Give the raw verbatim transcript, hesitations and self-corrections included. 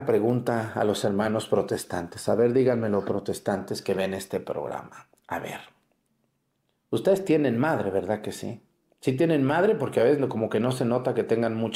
pregunta a los hermanos protestantes. A ver, díganmelo, protestantes que ven este programa. A ver, ustedes tienen madre, ¿verdad que sí? Sí tienen madre porque a veces como que no se nota que tengan mucha